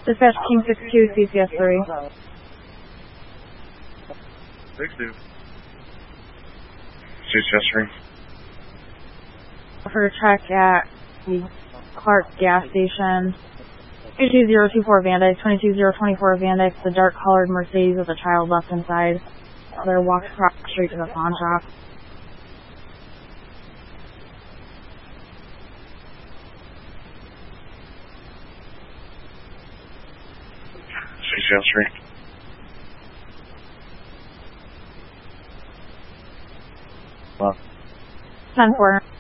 Dispatch King 62, CCS 3. 62. CCS 3. For a check at the Clark gas station. 22024 Vandyke, 22024 Vandyke, the dark colored Mercedes with a child left inside. Other walks across the street to the pawn shop. CCS 3. 10-4.